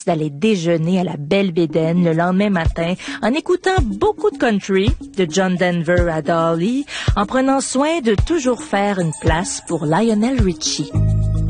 d'aller déjeuner à la Belvédère le lendemain matin en écoutant beaucoup de country, de John Denver à Dolly, en prenant soin de toujours faire une place pour Lionel Richie.